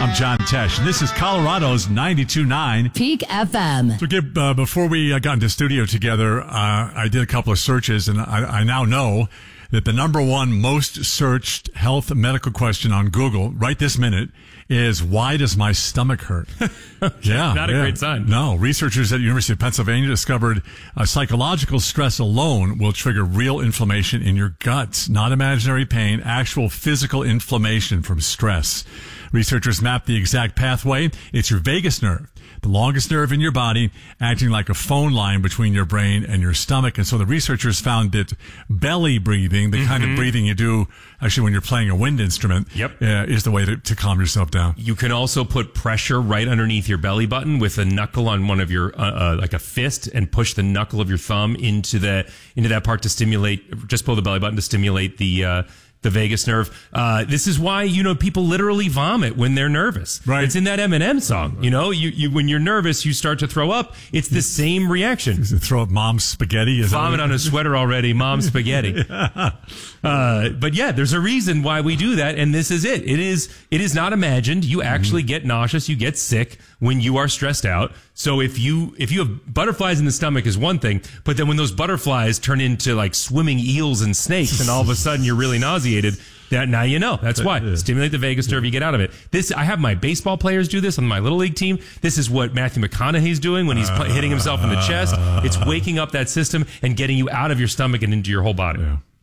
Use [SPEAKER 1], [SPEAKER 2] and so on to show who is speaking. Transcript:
[SPEAKER 1] I'm John Tesh, and this is Colorado's 92.9
[SPEAKER 2] Peak FM.
[SPEAKER 1] So, before we got into studio together, I did a couple of searches, and I now know that the number one most searched health medical question on Google right this minute is, why does my stomach hurt?
[SPEAKER 3] Not a great sign.
[SPEAKER 1] No. Researchers at the University of Pennsylvania discovered psychological stress alone will trigger real inflammation in your guts. Not imaginary pain, actual physical inflammation from stress. Researchers mapped the exact pathway. It's your vagus nerve, the longest nerve in your body, acting like a phone line between your brain and your stomach. And so the researchers found that belly breathing, the kind of breathing you do actually when you're playing a wind instrument, is the way to calm yourself down.
[SPEAKER 3] You can also put pressure right underneath your belly button with a knuckle on one of your, like a fist, and push the knuckle of your thumb into that part to stimulate, just pull the belly button to stimulate the vagus nerve. This is why, people literally vomit when they're nervous.
[SPEAKER 1] Right.
[SPEAKER 3] It's in that Eminem song. You when you're nervous, you start to throw up. It's the same reaction.
[SPEAKER 1] Throw up mom's spaghetti.
[SPEAKER 3] Vomit on a sweater already. Mom's spaghetti. But yeah, there's a reason why we do that. And this is it. It is not imagined. You actually get nauseous. You get sick when you are stressed out. So if you have butterflies in the stomach is one thing, but then when those butterflies turn into like swimming eels and snakes, and all of a sudden you're really nauseated, that now you know. That's why. Stimulate the vagus nerve, you get out of it. I have my baseball players do this on my little league team. This is what Matthew McConaughey's doing when he's hitting himself in the chest. It's waking up that system and getting you out of your stomach and into your whole body.
[SPEAKER 1] Yeah.